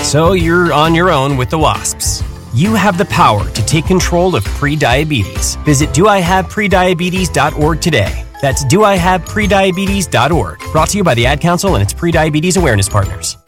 So you're on your own with the wasps. You have the power to take control of prediabetes. Visit doihaveprediabetes.org today. That's doihaveprediabetes.org. Brought to you by the Ad Council and its prediabetes awareness partners.